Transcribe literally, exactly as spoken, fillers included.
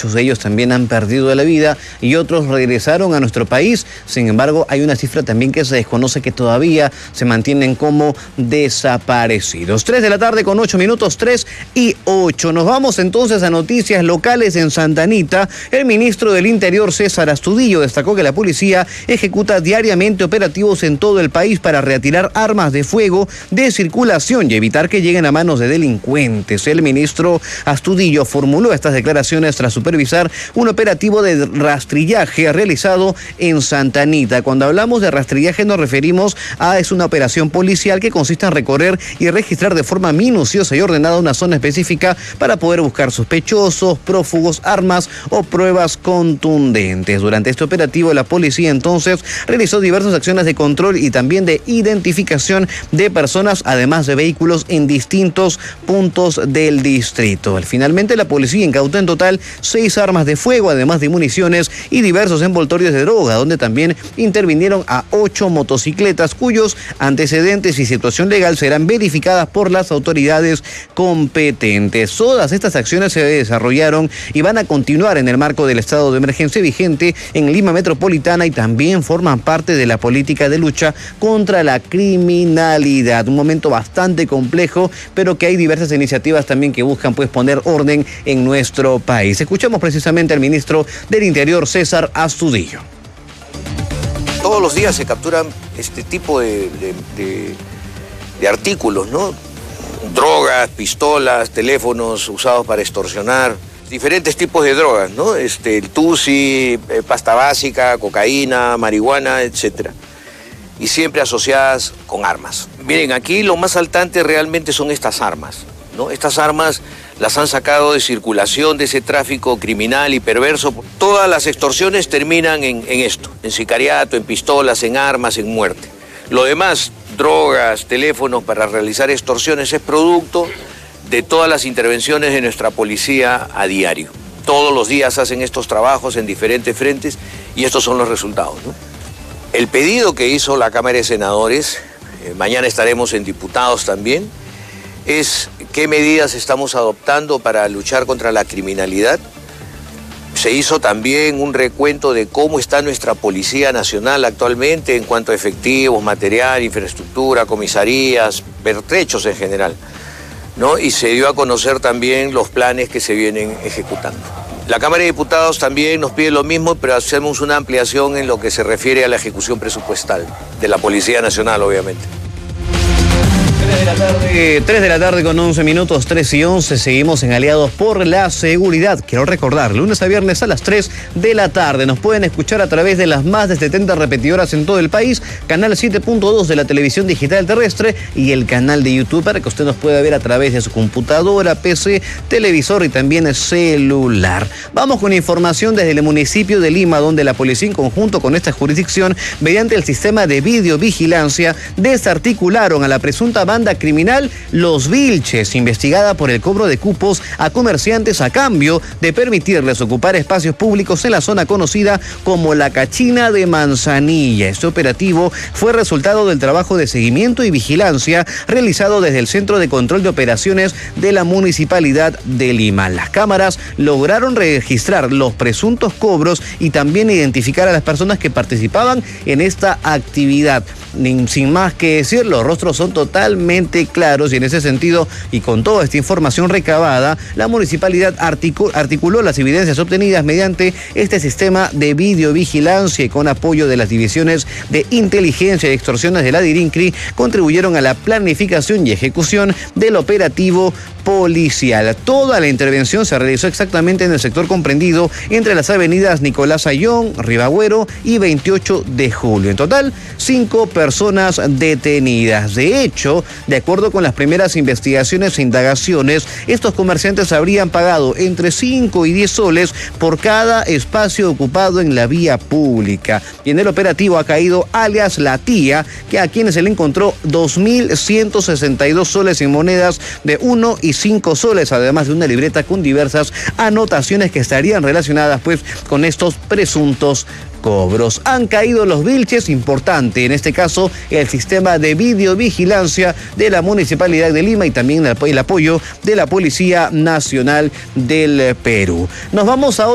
muchos de ellos también han perdido la vida y otros regresaron a nuestro país. Sin embargo, hay una cifra también que se desconoce, que todavía se mantienen como desaparecidos. tres de la tarde con ocho minutos, tres y ocho. Nos vamos entonces a noticias locales en Santa Anita. El ministro del Interior, César Astudillo, destacó que la policía ejecuta diariamente operativos en todo el país para retirar armas de fuego de circulación y evitar que lleguen a manos de delincuentes. El ministro Astudillo formuló estas declaraciones tras supervisar un operativo de rastrillaje realizado en Santa Anita. Cuando hablamos de rastrillaje nos referimos a es una operación policial que consiste en recorrer y registrar de forma minuciosa y ordenada una zona específica para poder buscar sospechosos, prófugos, armas o pruebas contundentes. Durante este operativo la policía entonces realizó diversas acciones de control y también de identificación de personas, además de vehículos en distintos puntos del distrito. Finalmente la policía incautó en total seis armas de fuego, además de municiones y diversos envoltorios de droga, donde también intervinieron a ocho motocicletas cuyos antecedentes y situación legal serán verificadas por las autoridades competentes. Todas estas acciones se desarrollaron y van a continuar en el marco del estado de emergencia vigente en Lima Metropolitana y también forman parte de la política de lucha contra la criminalidad. Un momento bastante complejo, pero que hay diversas iniciativas también que buscan pues poner orden en nuestro país. Escuchamos precisamente al ministro del Interior, César Astudillo. Todos los días se capturan este tipo de, de, de, de artículos, ¿no? Drogas, pistolas, teléfonos usados para extorsionar, diferentes tipos de drogas, ¿no? Este, el tusi, eh, pasta básica, cocaína, marihuana, etcétera. Y siempre asociadas con armas. Miren, aquí lo más saltante realmente son estas armas, ¿no? Estas armas las han sacado de circulación de ese tráfico criminal y perverso. Todas las extorsiones terminan en, en esto, en sicariato, en pistolas, en armas, en muerte. Lo demás, drogas, teléfonos para realizar extorsiones, es producto de todas las intervenciones de nuestra policía a diario. Todos los días hacen estos trabajos en diferentes frentes y estos son los resultados, ¿no? El pedido que hizo la Cámara de Senadores, eh, mañana estaremos en diputados también, es qué medidas estamos adoptando para luchar contra la criminalidad. Se hizo también un recuento de cómo está nuestra Policía Nacional actualmente en cuanto a efectivos, material, infraestructura, comisarías, pertrechos en general, ¿no? Y se dio a conocer también los planes que se vienen ejecutando. La Cámara de Diputados también nos pide lo mismo, pero hacemos una ampliación en lo que se refiere a la ejecución presupuestal de la Policía Nacional, obviamente. tres de la tarde, tres de la tarde con once minutos, tres y once, seguimos en Aliados por la Seguridad. Quiero recordar, lunes a viernes a las tres de la tarde. Nos pueden escuchar a través de las más de setenta repetidoras en todo el país, canal siete punto dos de la televisión digital terrestre y el canal de YouTube para que usted nos pueda ver a través de su computadora, P C, televisor y también celular. Vamos con información desde el municipio de Lima, donde la policía en conjunto con esta jurisdicción, mediante el sistema de videovigilancia, desarticularon a la presunta banda criminal Los Vilches, investigada por el cobro de cupos a comerciantes a cambio de permitirles ocupar espacios públicos en la zona conocida como La Cachina de Manzanilla. Este operativo fue resultado del trabajo de seguimiento y vigilancia realizado desde el Centro de Control de Operaciones de la Municipalidad de Lima. Las cámaras lograron registrar los presuntos cobros y también identificar a las personas que participaban en esta actividad. Sin más que decir, los rostros son totalmente claros y en ese sentido y con toda esta información recabada, la municipalidad articuló las evidencias obtenidas mediante este sistema de videovigilancia y con apoyo de las divisiones de inteligencia y extorsiones de la DIRINCRI contribuyeron a la planificación y ejecución del operativo policial. Toda la intervención se realizó exactamente en el sector comprendido entre las avenidas Nicolás Ayllón, Ribagüero y veintiocho de julio. En total, cinco personas detenidas. De hecho, de acuerdo con las primeras investigaciones e indagaciones, estos comerciantes habrían pagado entre cinco y diez soles por cada espacio ocupado en la vía pública. Y en el operativo ha caído alias La Tía, que a quienes se le encontró dos mil ciento sesenta y dos soles en monedas de uno y cinco soles, además de una libreta con diversas anotaciones que estarían relacionadas pues con estos presuntos cobros. Han caído los Vilches, importante en este caso el sistema de videovigilancia de la Municipalidad de Lima y también el apoyo de la Policía Nacional del Perú. Nos vamos ahora